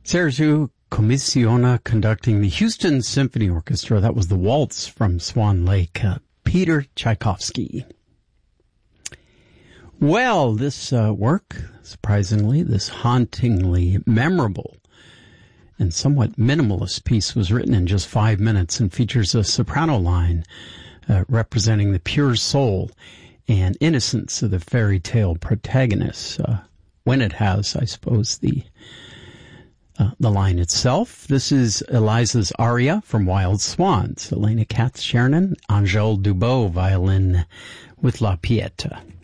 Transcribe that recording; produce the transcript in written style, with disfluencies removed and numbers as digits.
Sergiu Commissiona conducting the Houston Symphony Orchestra. That was the waltz from Swan Lake, Peter Tchaikovsky. Well, this work, surprisingly, this hauntingly memorable and somewhat minimalist piece was written in just 5 minutes and features a soprano line representing the pure soul and innocence of the fairy tale protagonist. When it has, I suppose, the line itself. This is Eliza's aria from Wild Swans. Elena Katz-Chernin, Angèle Dubot, violin with La Pieta.